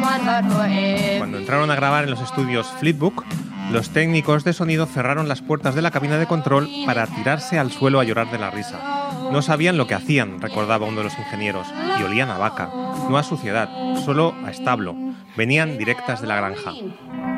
Cuando entraron a grabar en los estudios Fleetbook, los técnicos de sonido cerraron las puertas de la cabina de control para tirarse al suelo a llorar de la risa. No sabían lo que hacían, recordaba uno de los ingenieros, y olían a vaca, no a suciedad, solo a establo. Venían directas de la granja.